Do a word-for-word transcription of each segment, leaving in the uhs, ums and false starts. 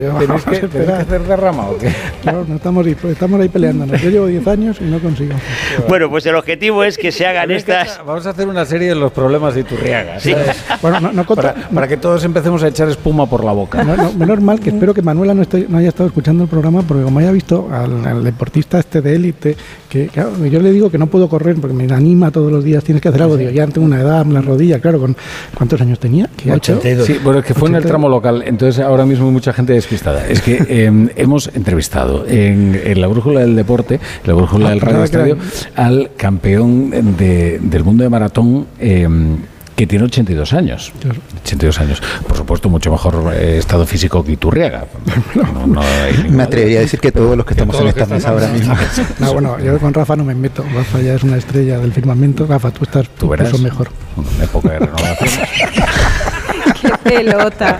¿Tenéis que, ¿Tenéis que hacer derrama o qué? No, no estamos, ahí, estamos ahí peleándonos. Yo llevo diez años y no consigo. Bueno, pues el objetivo es que se hagan estas... Que, vamos a hacer una serie de los problemas de Iturriaga. Sí. Bueno, no, no contra... para, para que todos empecemos a echar espuma por la boca. No, no, menos mal que espero que Manuela no, esté, no haya estado escuchando el programa, porque como haya visto al, al deportista este de élite, que claro, yo le digo que no puedo correr porque me anima todos los días, tienes que hacer algo. Digo, ya tengo una edad, la rodilla, claro, con ¿cuántos años tenía? ochenta y dos. Sí, bueno, es que fue en el tramo local, entonces ahora mismo hay mucha gente despistada. Es que eh, hemos entrevistado en, en la brújula del deporte, la brújula ah, del Radio Estadio, al campeón de, del mundo de maratón, eh, que tiene ochenta y dos años. Claro. ochenta y dos años. Por supuesto, mucho mejor eh, estado físico que Iturriaga. No, no me atrevería a decir que todos los que estamos en esta mesa ahora mismo. No, bueno, yo con Rafa no me meto. Rafa ya es una estrella del firmamento. Rafa, tú estás tú verás mejor. Una época de renovación. ¡Qué pelota!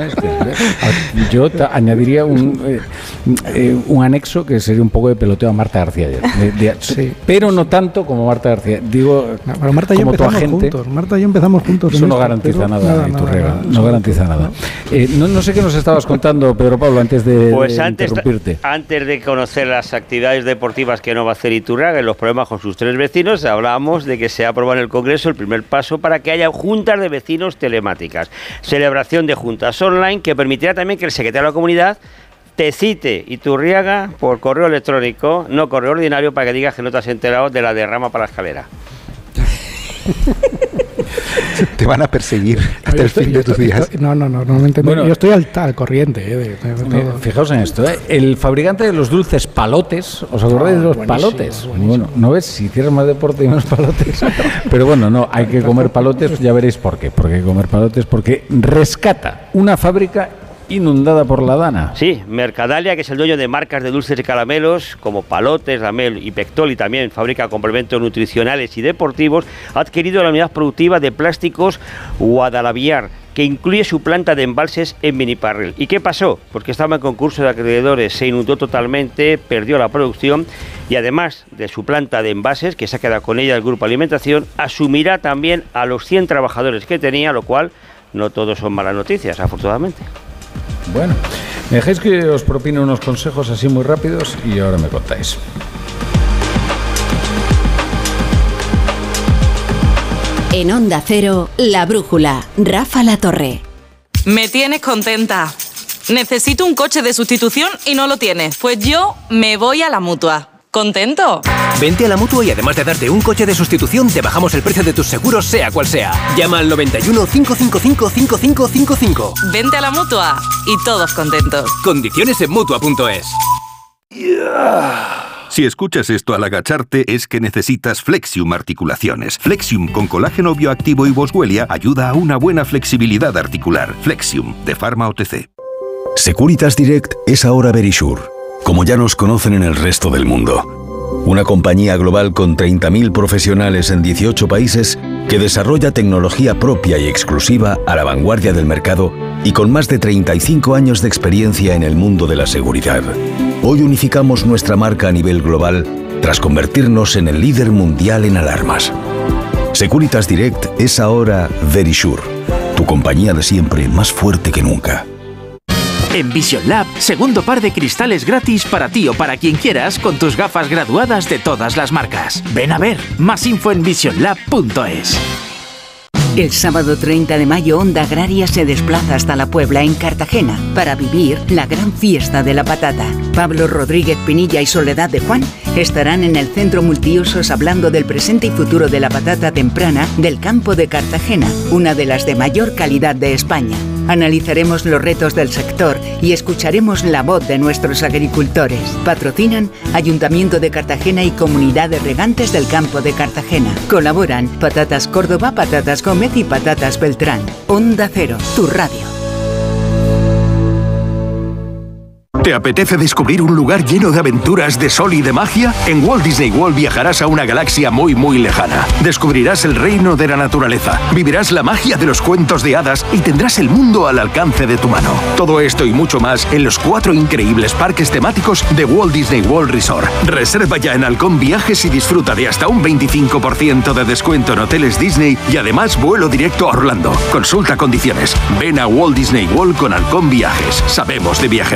Yo ta, añadiría un, eh, eh, un anexo que sería un poco de peloteo a Marta García ayer. De, de, sí, pero no tanto como Marta García. Digo, no, pero Marta y yo empezamos agente, juntos. Marta y yo empezamos juntos. Eso no esto, garantiza nada, nada, Iturriaga, nada, nada, no garantiza nada. Eh, no, no sé qué nos estabas contando, Pedro Pablo, antes de, pues de antes, interrumpirte. Antes de conocer las actividades deportivas que no va a hacer Iturriaga y los problemas con sus tres vecinos, hablábamos de que se ha aprobado en el Congreso el primer paso para que haya juntas de vecinos telemáticas. Celebración de juntas online que permitirá también que el secretario de la comunidad te cite Iturriaga por correo electrónico, no correo ordinario, para que digas que no te has enterado de la derrama para la escalera. Te van a perseguir hasta no, el estoy, fin de tus estoy, días. Estoy, no, no, no, no me entendí. Bueno, yo estoy al, al corriente. Eh, de, de, de todo. Fijaos en esto, ¿eh? El fabricante de los dulces Palotes, ¿os acordáis oh, de los Palotes? Buenísimo. Bueno, no ves, si hicieras más deporte y menos Palotes. Pero bueno, no, hay que comer Palotes, ya veréis por qué. Porque hay que comer Palotes porque rescata una fábrica inundada por la Dana. Sí, Mercadalia, que es el dueño de marcas de dulces y caramelos como Palotes, Ramel y Pectol, y también fabrica complementos nutricionales y deportivos, ha adquirido la unidad productiva de plásticos Guadalaviar, que incluye su planta de embalses en Beniparrell. ¿Y qué pasó? Porque estaba en concurso de acreedores, se inundó totalmente, perdió la producción y además de su planta de envases, que se ha quedado con ella el Grupo Alimentación, asumirá también a los cien trabajadores que tenía, lo cual no todos son malas noticias, afortunadamente. Bueno, me dejáis que os propine unos consejos así muy rápidos y ahora me contáis. En Onda Cero, La Brújula, Rafa La Torre. Me tienes contenta. Necesito un coche de sustitución y no lo tienes. Pues yo me voy a la Mutua. ¿Contento? Vente a la Mutua y además de darte un coche de sustitución, te bajamos el precio de tus seguros, sea cual sea. Llama al noventa y uno, cinco cinco cinco, cinco cinco cinco cinco. Vente a la Mutua y todos contentos. Condiciones en Mutua punto es. Yeah. Si escuchas esto al agacharte, es que necesitas Flexium Articulaciones. Flexium con colágeno bioactivo y boswellia ayuda a una buena flexibilidad articular. Flexium, de Pharma O T C. Securitas Direct es ahora Verisure, como ya nos conocen en el resto del mundo. Una compañía global con treinta mil profesionales en dieciocho países que desarrolla tecnología propia y exclusiva a la vanguardia del mercado y con más de treinta y cinco años de experiencia en el mundo de la seguridad. Hoy unificamos nuestra marca a nivel global tras convertirnos en el líder mundial en alarmas. Securitas Direct es ahora Verisure, tu compañía de siempre más fuerte que nunca. En Vision Lab, segundo par de cristales gratis para ti o para quien quieras con tus gafas graduadas de todas las marcas. Ven a ver, más info en vision lab punto es. El sábado treinta de mayo, Onda Agraria se desplaza hasta La Puebla, en Cartagena, para vivir la gran fiesta de la patata. Pablo Rodríguez Pinilla y Soledad de Juan estarán en el Centro Multiusos hablando del presente y futuro de la patata temprana del campo de Cartagena, una de las de mayor calidad de España. Analizaremos los retos del sector y escucharemos la voz de nuestros agricultores. Patrocinan Ayuntamiento de Cartagena y Comunidad de Regantes del Campo de Cartagena. Colaboran Patatas Córdoba, Patatas Gómez y Patatas Beltrán. Onda Cero, tu radio. ¿Te apetece descubrir un lugar lleno de aventuras, de sol y de magia? En Walt Disney World viajarás a una galaxia muy muy lejana. Descubrirás el reino de la naturaleza, vivirás la magia de los cuentos de hadas y tendrás el mundo al alcance de tu mano. Todo esto y mucho más en los cuatro increíbles parques temáticos de Walt Disney World Resort. Reserva ya en Halcón Viajes y disfruta de hasta un veinticinco por ciento de descuento en hoteles Disney y además vuelo directo a Orlando. Consulta condiciones. Ven a Walt Disney World con Halcón Viajes. Sabemos de viajes.